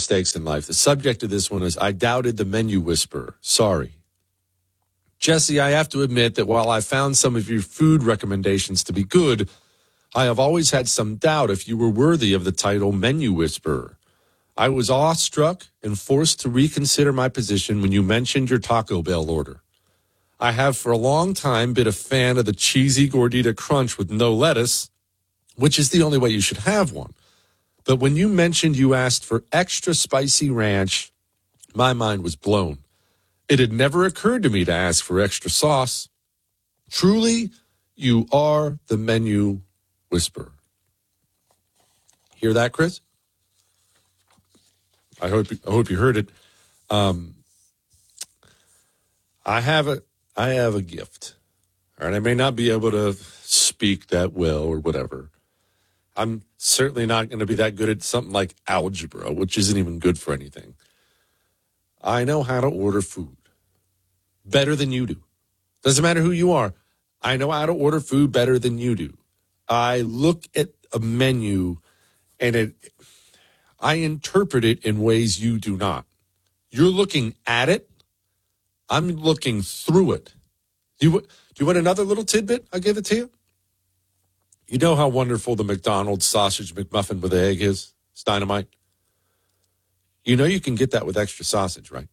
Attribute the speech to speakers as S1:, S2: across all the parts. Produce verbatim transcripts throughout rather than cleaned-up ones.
S1: mistakes in life. The subject of this one is, I doubted the menu whisperer. Sorry. Jesse, I have to admit that while I found some of your food recommendations to be good, I have always had some doubt if you were worthy of the title menu whisperer. I was awestruck and forced to reconsider my position when you mentioned your Taco Bell order. I have for a long time been a fan of the cheesy gordita crunch with no lettuce, which is the only way you should have one. But when you mentioned you asked for extra spicy ranch, my mind was blown. It had never occurred to me to ask for extra sauce. Truly, you are the menu whisperer. Hear that, Chris? I hope I hope you heard it. Um, I have a I have a gift. All right, I may not be able to speak that well or whatever. I'm certainly not going to be that good at something like algebra, which isn't even good for anything. I know how to order food better than you do. Doesn't matter who you are. I know how to order food better than you do. I look at a menu and it, I interpret it in ways you do not. You're looking at it. I'm looking through it. Do you, do you want another little tidbit? I'll give it to you. You know how wonderful the McDonald's sausage McMuffin with egg is? It's dynamite. You know you can get that with extra sausage, right?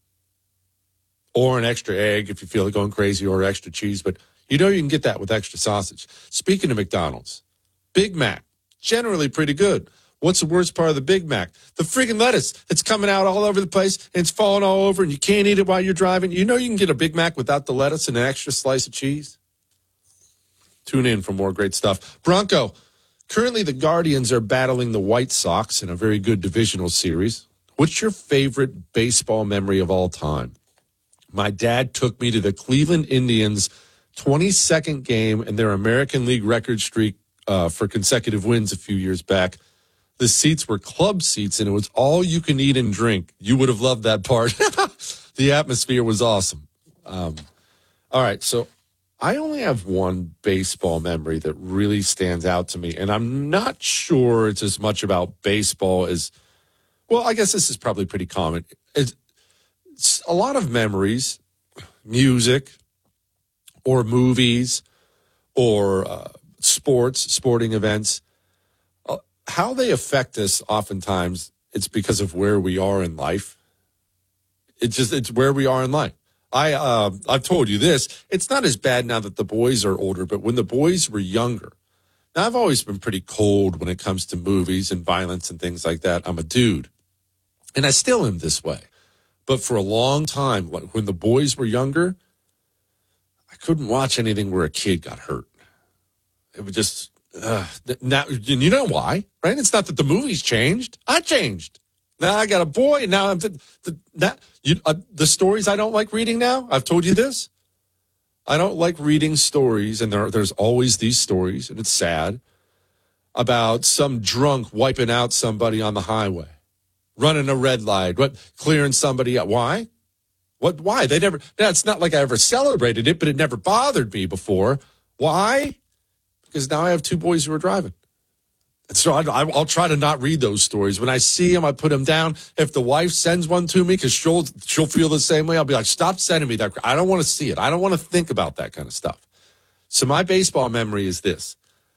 S1: Or an extra egg if you feel like going crazy, or extra cheese. But you know you can get that with extra sausage. Speaking of McDonald's, Big Mac, generally pretty good. What's the worst part of the Big Mac? The friggin' lettuce. It's coming out all over the place, and it's falling all over, and you can't eat it while you're driving. You know you can get a Big Mac without the lettuce and an extra slice of cheese? Tune in for more great stuff. Bronco, currently the Guardians are battling the White Sox in a very good divisional series. What's your favorite baseball memory of all time? My dad took me to the Cleveland Indians' twenty-second game in their American League record streak uh, for consecutive wins a few years back. The seats were club seats, and it was all you can eat and drink. You would have loved that part. The atmosphere was awesome. Um, all right, so I only have one baseball memory that really stands out to me, and I'm not sure it's as much about baseball as, well, I guess this is probably pretty common. It's, it's a lot of memories, music, or movies, or uh, sports, sporting events. Uh, how they affect us oftentimes, it's because of where we are in life. It's just, it's where we are in life. I, uh, I've told you this. It's not as bad now that the boys are older, but when the boys were younger, now I've always been pretty cold when it comes to movies and violence and things like that. I'm a dude, and I still am this way. But for a long time, when the boys were younger, I couldn't watch anything where a kid got hurt. It would just, uh, now, you know why, right? It's not that the movies changed. I changed. Now I got a boy, and now I'm the, the, that, you, uh, the stories I don't like reading now. I've told you this. I don't like reading stories, and there, there's always these stories, and it's sad, about some drunk wiping out somebody on the highway, running a red light, what, clearing somebody out. Why? What? Why? They never. That's not like I ever celebrated it, but it never bothered me before. Why? Because now I have two boys who are driving. And so I, I'll try to not read those stories. When I see them, I put them down. If the wife sends one to me, because she'll she'll feel the same way, I'll be like, stop sending me that. I don't want to see it. I don't want to think about that kind of stuff. So my baseball memory is this.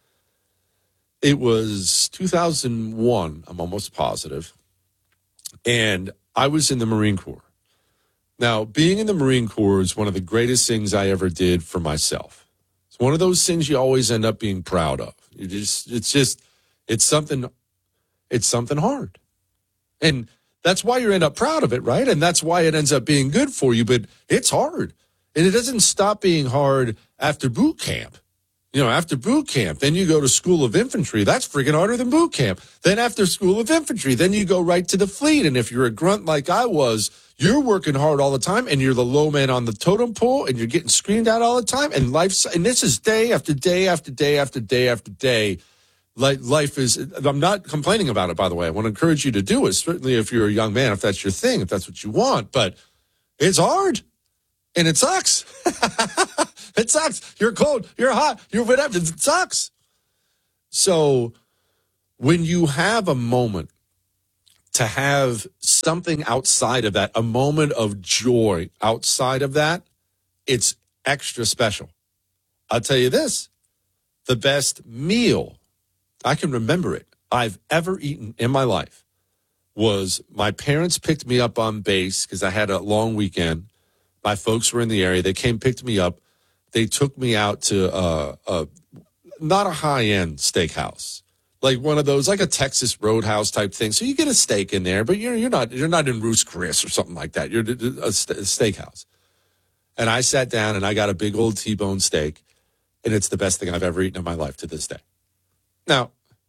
S1: It was two thousand one, I'm almost positive, and I was in the Marine Corps. Now, being in the Marine Corps is one of the greatest things I ever did for myself. It's one of those things you always end up being proud of. You just, it's just, it's something, it's something hard. And that's why you end up proud of it, right? And that's why it ends up being good for you, but it's hard. And it doesn't stop being hard after boot camp. You know, after boot camp, then you go to School of Infantry. That's freaking harder than boot camp. Then after School of Infantry, then you go right to the fleet. And if you're a grunt like I was, you're working hard all the time, and you're the low man on the totem pole, and you're getting screamed at all the time. And life's, and this is day after day after day after day after day. Like life is, I'm not complaining about it, by the way. I want to encourage you to do it. Certainly if you're a young man, if that's your thing, if that's what you want. But it's hard, and it sucks. It sucks. You're cold. You're hot. You're whatever. It sucks. So when you have a moment to have something outside of that, a moment of joy outside of that, it's extra special. I'll tell you this, the best meal, I can remember it, I've ever eaten in my life was my parents picked me up on base because I had a long weekend. My folks were in the area. They came, picked me up. They took me out to uh, a, not a high-end steakhouse, like one of those, like a Texas Roadhouse type thing. So you get a steak in there, but you're you're not you're not in Ruth's Chris or something like that. You're a, a steakhouse. And I sat down and I got a big old T-bone steak, and it's the best thing I've ever eaten in my life to this day. Now,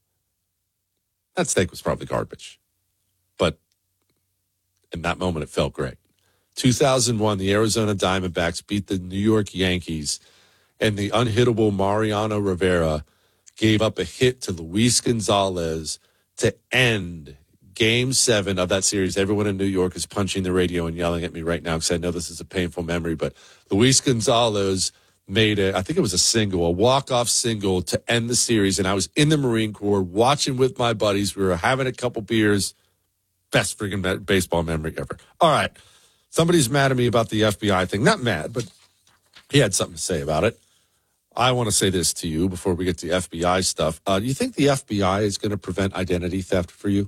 S1: that steak was probably garbage, but in that moment, it felt great. two thousand one, the Arizona Diamondbacks beat the New York Yankees, and the unhittable Mariano Rivera gave up a hit to Luis Gonzalez to end Game seven of that series. Everyone in New York is punching the radio and yelling at me right now because I know this is a painful memory, but Luis Gonzalez made it, I think it was a single, a walk-off single to end the series, and I was in the Marine Corps watching with my buddies. We were having a couple beers. Best freaking baseball memory ever. All right. Somebody's mad at me about the F B I thing. Not mad, but he had something to say about it. I want to say this to you before we get to F B I stuff. Uh, do you think the F B I is going to prevent identity theft for you?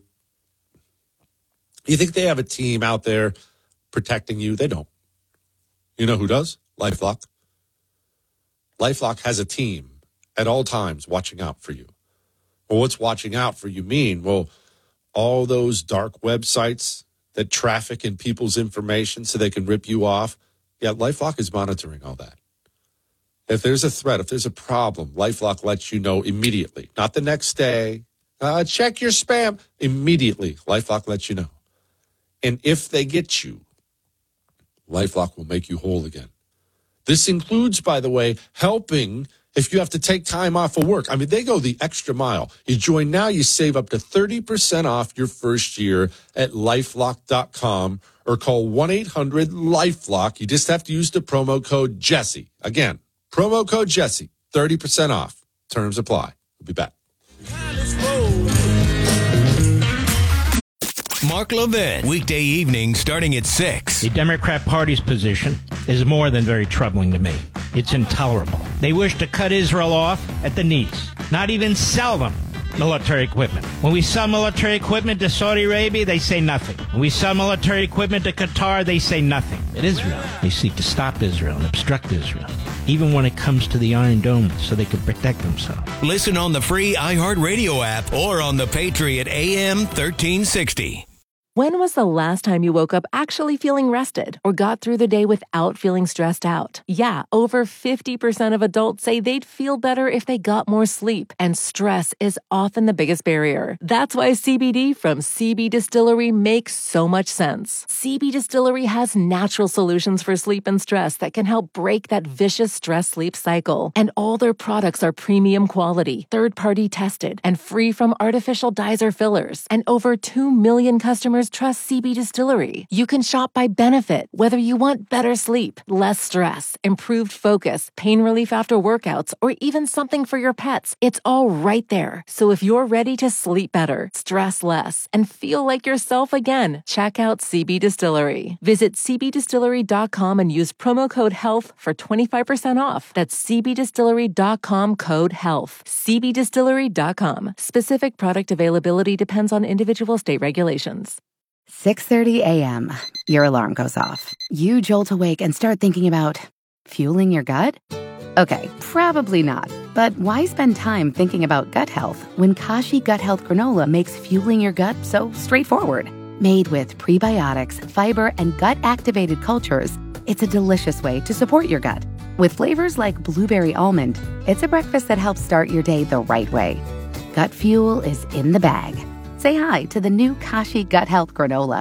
S1: You think they have a team out there protecting you? They don't. You know who does? LifeLock. LifeLock has a team at all times watching out for you. Well, what's watching out for you mean? Well, all those dark websites that traffic in people's information so they can rip you off. Yeah, LifeLock is monitoring all that. If there's a threat, if there's a problem, LifeLock lets you know immediately. Not the next day. Uh, check your spam. Immediately, LifeLock lets you know. And if they get you, LifeLock will make you whole again. This includes, by the way, helping if you have to take time off of work. I mean, they go the extra mile. You join now, you save up to thirty percent off your first year at LifeLock dot com or call one eight hundred LifeLock. You just have to use the promo code Jesse. Again, promo code Jesse, thirty percent off. Terms apply. We'll be back.
S2: Mark Levin, weekday evenings starting at six.
S3: The Democrat Party's position is more than very troubling to me. It's intolerable. They wish to cut Israel off at the knees, not even sell them military equipment. When we sell military equipment to Saudi Arabia, they say nothing. When we sell military equipment to Qatar, they say nothing. At Israel, they seek to stop Israel and obstruct Israel, even when it comes to the Iron Dome, so they can protect themselves.
S2: Listen on the free iHeartRadio app or on the Patriot A M thirteen sixty.
S4: When was the last time you woke up actually feeling rested or got through the day without feeling stressed out? Yeah, over fifty percent of adults say they'd feel better if they got more sleep, and stress is often the biggest barrier. That's why C B D from C B Distillery makes so much sense. C B Distillery has natural solutions for sleep and stress that can help break that vicious stress-sleep cycle. And all their products are premium quality, third-party tested, and free from artificial dyes or fillers. And over two million customers trust C B Distillery. You can shop by benefit, whether you want better sleep, less stress, improved focus, pain relief after workouts, or even something for your pets. It's all right there. So if you're ready to sleep better, stress less, and feel like yourself again, check out C B Distillery. Visit c b distillery dot com and use promo code HEALTH for twenty-five percent off. That's c b distillery dot com code HEALTH. c b distillery dot com. Specific product availability depends on individual state regulations.
S5: six thirty a.m. Your alarm goes off. You jolt awake and start thinking about fueling your gut? Okay, probably not. But why spend time thinking about gut health when Kashi Gut Health Granola makes fueling your gut so straightforward? Made with prebiotics, fiber, and gut-activated cultures, it's a delicious way to support your gut. With flavors like blueberry almond, it's a breakfast that helps start your day the right way. Gut fuel is in the bag. Say hi to the new Kashi Gut Health Granola.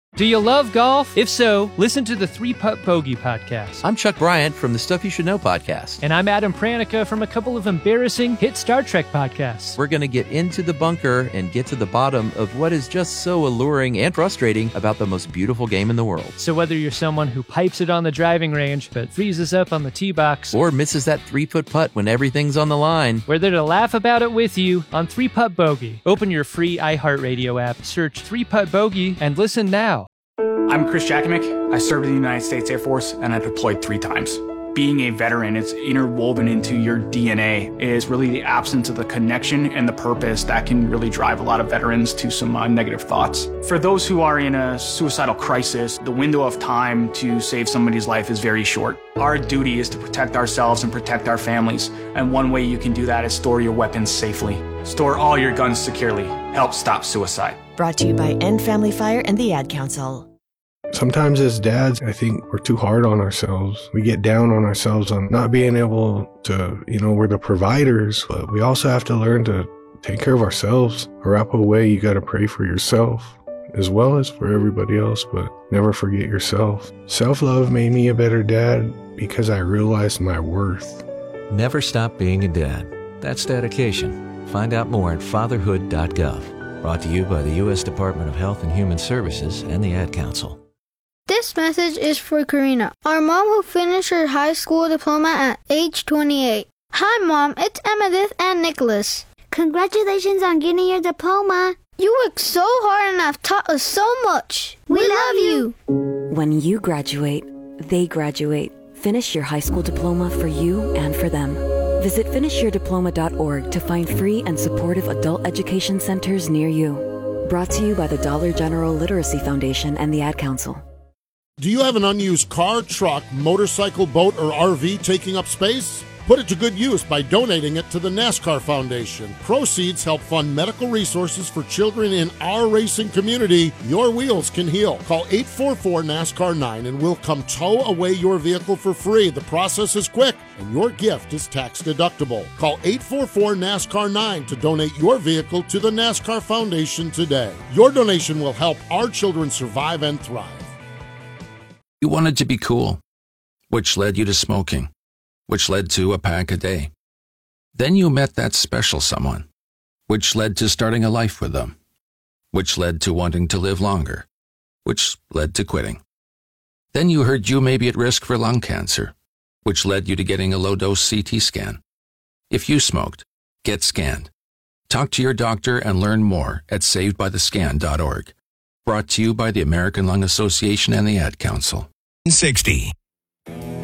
S6: Do you love golf? If so, listen to the Three Putt Bogey podcast.
S7: I'm Chuck Bryant from the Stuff You Should Know podcast.
S6: And I'm Adam Pranica from a couple of embarrassing hit Star Trek podcasts.
S7: We're going to get into the bunker and get to the bottom of what is just so alluring and frustrating about the most beautiful game in the world.
S6: So whether you're someone who pipes it on the driving range but freezes up on the tee box,
S7: or misses that three-foot putt when everything's on the line,
S6: we're there to laugh about it with you on Three Putt Bogey. Open your free iHeartRadio app, search Three Putt Bogey, and listen now.
S8: I'm Chris Jakovic. I served in the United States Air Force, and I deployed three times. Being a veteran, it's interwoven into your D N A. It is really the absence of the connection and the purpose that can really drive a lot of veterans to some uh, negative thoughts. For those who are in a suicidal crisis, the window of time to save somebody's life is very short. Our duty is to protect ourselves and protect our families, and one way you can do that is store your weapons safely. Store all your guns securely. Help stop suicide.
S9: Brought to you by End Family Fire and the Ad Council.
S10: Sometimes as dads, I think we're too hard on ourselves. We get down on ourselves on not being able to, you know, we're the providers, but we also have to learn to take care of ourselves. Wrap away, you got to pray for yourself as well as for everybody else, but never forget yourself. Self-love made me a better dad because I realized my worth.
S11: Never stop being a dad. That's dedication. Find out more at fatherhood dot gov. Brought to you by the U S Department of Health and Human Services and the Ad Council.
S12: This message is for Karina, our mom who finished her high school diploma at age twenty-eight. Hi, Mom. It's Emmettith and Nicholas.
S13: Congratulations on getting your diploma.
S12: You worked so hard and have taught us so much. We, we love you.
S14: When you graduate, they graduate. Finish your high school diploma for you and for them. Visit finish your diploma dot org to find free and supportive adult education centers near you. Brought to you by the Dollar General Literacy Foundation and the Ad Council.
S15: Do you have an unused car, truck, motorcycle, boat, or R V taking up space? Put it to good use by donating it to the NASCAR Foundation. Proceeds help fund medical resources for children in our racing community. Your wheels can heal. Call eight four four NASCAR nine and we'll come tow away your vehicle for free. The process is quick and your gift is tax deductible. Call eight four four NASCAR nine to donate your vehicle to the NASCAR Foundation today. Your donation will help our children survive and thrive.
S16: You wanted to be cool, which led you to smoking, which led to a pack a day. Then you met that special someone, which led to starting a life with them, which led to wanting to live longer, which led to quitting. Then you heard you may be at risk for lung cancer, which led you to getting a low-dose C T scan. If you smoked, get scanned. Talk to your doctor and learn more at saved by the scan dot org. Brought to you by the American Lung Association and the Ad Council.
S2: sixty